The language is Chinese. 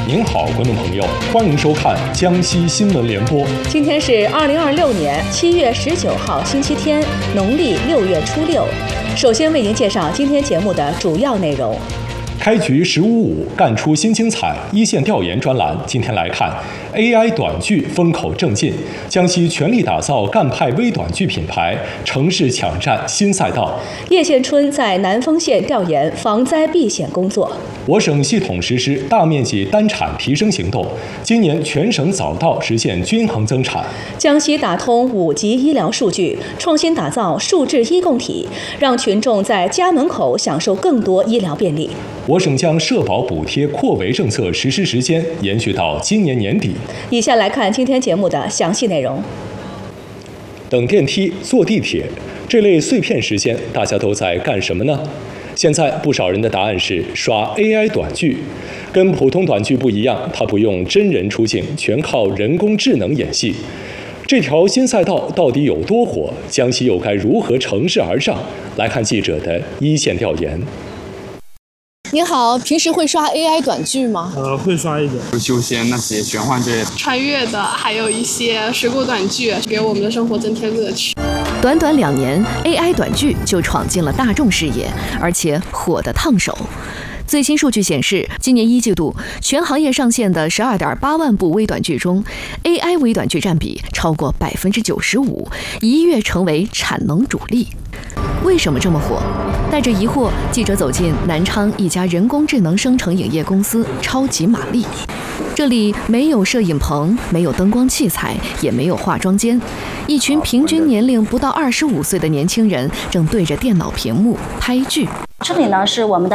您好，观众朋友，欢迎收看江西新闻联播。 今天是2026年7月19号，星期天，农历6月初6。首先为您介绍今天节目的主要内容。 开局1055干出新精彩，一线调研专栏。今天来看 AI 短剧风口正劲，江西全力打造赣派微短剧品牌，城市抢占新赛道。 叶宪春在南丰县调研防灾避险工作。 我省系统实施大面积单产提升行动，今年全省早稻实现均衡增产。 江西打通5级医疗数据，创新打造数字医共体，让群众在家门口享受更多医疗便利。 我省将社保补贴扩围政策实施时间延续到今年年底。 以下来看今天节目的详细内容。 等电梯、坐地铁这类碎片时间，大家都在干什么呢？现在不少人的答案是刷 AI 短剧。跟普通短剧不一样，它不用真人出镜，全靠人工智能演戏。这条新赛道到底有多火？江西又该如何乘势而上？来看记者的一线调研。 您好，平时会刷 AI 短剧吗？ 会刷一点。 修仙那些玄幻之类的， 穿越的，还有一些时故短剧，给我们的生活增添乐趣。 短短2年 ，AI 短剧就闯进了大众视野，而且火得烫手。最新数据显示，今年1季度全行业上线的12.8万部微短剧中 ，AI 微短剧占比超过95%，一跃成为产能主力。为什么这么火？带着疑惑，记者走进南昌一家人工智能生成影业公司超级玛丽。这里没有摄影棚，没有灯光器材，也没有化妆间，一群平均年龄不到25岁的年轻人正对着电脑屏幕拍剧。 这里呢是我们的